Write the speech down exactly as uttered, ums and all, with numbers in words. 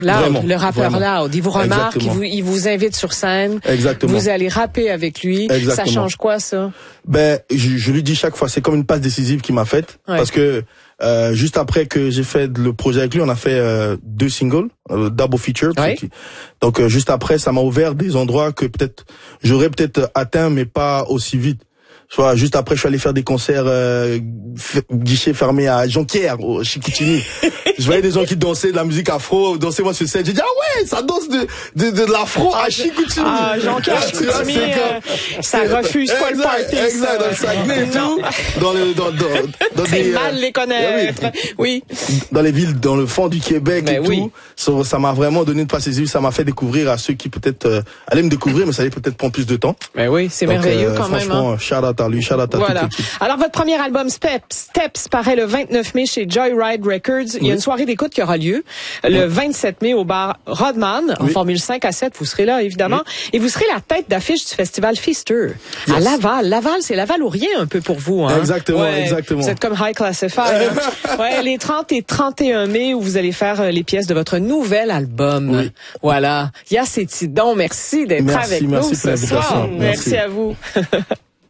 Loud, le rappeur vraiment. Loud. Il vous remarque, il vous, il vous invite sur scène. Exactement. Vous allez rapper avec lui. Exactement. Ça change quoi, ça? Ben, je, je lui dis chaque fois, c'est comme une passe décisive qu'il m'a faite. Ouais. Parce que euh, juste après que j'ai fait le projet avec lui, on a fait euh, deux singles, euh, double feature. Ouais. Qui, donc euh, juste après, ça m'a ouvert des endroits que peut-être j'aurais peut-être atteint, mais pas aussi vite. Soit juste après, je suis allé faire des concerts euh, f- guichet fermé à Jonquière, au Chicoutimi. Je voyais des gens qui dansaient de la musique afro, dansaient moi sur scène. J'ai dit ah ouais, ça danse de de, de, de l'afro à Chicoutimi. Ah, Jonquière, Chicoutimi, euh, ça refuse pas le party. Exact, dans le Saguenay et tout, dans le dans dans, dans c'est des, mal les connaître. Oui. oui. Dans les villes, dans le fond du Québec mais et oui. tout. Ça, ça m'a vraiment donné une passe décisive. Ça m'a fait découvrir à ceux qui peut-être euh, allaient me découvrir, mais ça allait peut-être prendre plus de temps. Mais oui, c'est Donc, merveilleux euh, quand même. Franchement, hein. shout out à lui, shout out à voilà. toute l'équipe. Alors, votre premier album, Steps, Steps, paraît le vingt-neuf mai chez Joyride Records. Il y a oui. une soirée d'écoute qui aura lieu le vingt-sept mai au bar Rodman, en oui. Formule cinq à sept. Vous serez là, évidemment. Oui. Et vous serez la tête d'affiche du festival Feaster yes. à Laval. Laval, c'est Laval ou rien un peu pour vous. Hein? Exactement, ouais, exactement. Vous êtes comme High Classified. hein? ouais, les trente et trente et un mai où vous allez faire les pièces de votre nouvel album. Oui. Voilà. Yacetidon, merci d'être merci, avec merci nous ce soir. Merci. Merci à vous.